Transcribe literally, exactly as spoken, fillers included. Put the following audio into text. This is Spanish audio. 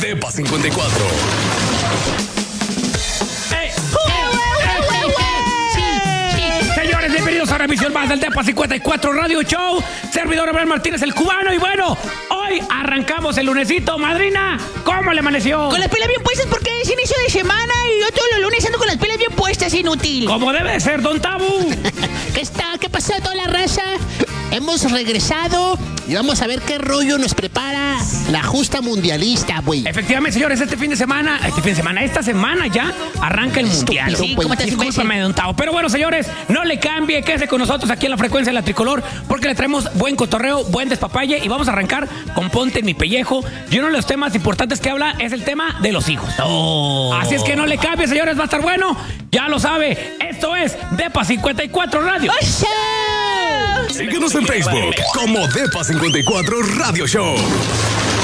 Depa cincuenta y cuatro. Señores, bienvenidos a una emisión más del Depa cincuenta y cuatro Radio Show. Servidor Abraham Martínez, el cubano. Y bueno, hoy arrancamos el lunesito. Madrina, ¿cómo le amaneció? Con las pilas bien puestas porque es inicio de semana y yo todos los lunes ando con las pilas bien puestas, inútil. Como debe de ser, don Tabu. ¿Qué está? ¿Qué pasó toda la raza? Hemos regresado y vamos a ver qué rollo nos prepara la justa mundialista, güey. Efectivamente, señores, este fin de semana, este fin de semana, esta semana ya arranca el mundial. Sí, ¿cómo te Discúlpame, don Tavo. Pero bueno, señores, no le cambie, quédese con nosotros aquí en la frecuencia de la tricolor, porque le traemos buen cotorreo, buen despapalle y vamos a arrancar con Ponte en mi pellejo. Y uno de los temas importantes que habla es el tema de los hijos. Oh. Así es que no le cambie, señores, va a estar bueno. Ya lo sabe, esto es Depa cincuenta y cuatro Radio. Síguenos en Facebook como Depa cincuenta y cuatro Radio Show.